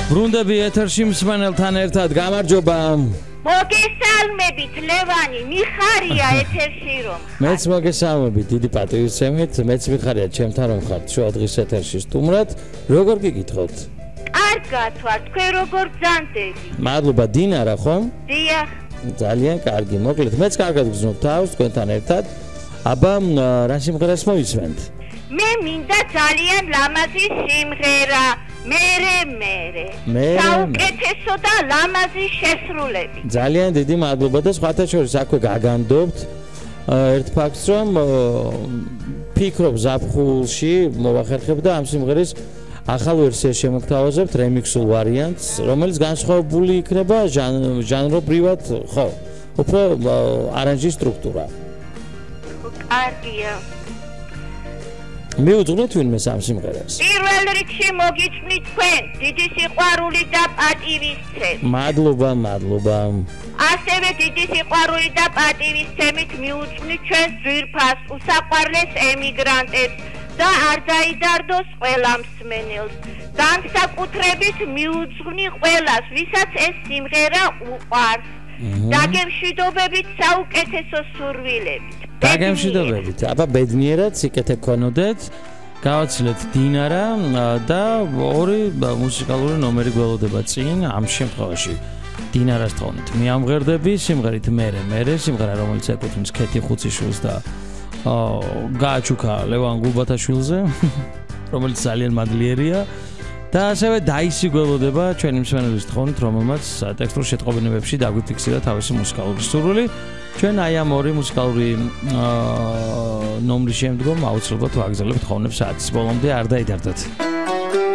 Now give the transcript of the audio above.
ბრუნდები ეთერში მსმენელთან ერთად გამარჯობა. მოგესალმებით ლევანი, მიხარია ეთერში რომ. მეც მოგესალმებით, დიდი პატივისცემით, მეც მიხარია ჩემთან რომ ხართ შუა დღის ეთერში სტუმრად. როგორ გიგითხოთ? კარგად ვარ, თქვენ როგორ ბრძანდები? მადლობა, დინარა ხომ? დიახ. ძალიან კარგი, მოკლედ მეც კარგად გრძნობ თავს თქვენთან ერთად. აბა, რა სიმღერას მოვისმენთ? მე მინდა ძალიან ლამაზი სიმღერა. მერე. საუკეთესო და ლამაზი შესრულები. ძალიან დიდი მადლობა და სხვათა შორის აქვე გაგანდობთ ერთ ფაქტს, რომ ფიქრობ ზაფხულში მოვახერხებ და ამ სიმღერის ახალ ვერსიას შემოგთავაზებთ რემიქსულ ვარიანტს, რომელიც განსხვავებული იქნება ჟანრობრივად, ხო, უფრო არანჟის სტრუქტურა. კარგია. მიუძღვნით ვინმე ამ სიმღერას? პირველ რიგში მოგიწვნით თქვენ, დიდი სიყვარული და პატივისცემით. მადლობა. ასევე დიდი სიყვარული და პატივისცემით მიუძღვნით ჩვენს ძვირფას, უსაყვარლეს ემიგრანტებს და არ დაიდარდოს ყველა მსმენელს. განსაკუთრებით მიუძღვნი ყველას, ვისაც ეს სიმღერა უყვარს. დაგემშვიდობებით საუკეთესო სურვილებით. დაგემშვიდობებით. აბა ბედნიერად სიკეთე გქონოდეთ. გავაცილეთ დინარა და ორი მუსიკალური ნომერი გველოდება წინ. ამ შემთხვევაში დინარას თხოვნით მიამღერდები სიმღერით მერე, სიმღერა რომელიც ეკუთვნის ქეთი ხუციშვილს და გააჩუქა ლევან გულბათაშვილზე, რომელიც ძალიან მადლიერია. და ასევე დაისი გველოდება ჩვენი მსმენელის თხოვნით, რომელმაც ტექსტურ შეტყობინებებში დაგვიფიქსირა თავისი მუსიკალური სურვილი. ჩვენ აი ამ ორი მუსიკალური ნომრის შემდგომ აუცილებლად ვაგზავნებთ თხოვნებს საათის ბოლომდე, არ დაიდარდეთ.